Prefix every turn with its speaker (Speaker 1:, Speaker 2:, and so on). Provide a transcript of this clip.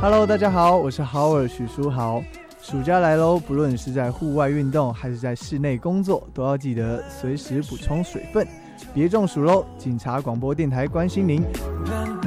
Speaker 1: Hello， 大家好，我是豪尔许书豪。暑假来喽，不论是在户外运动还是在室内工作，都要记得随时补充水分，别中暑喽！警察广播电台关心您。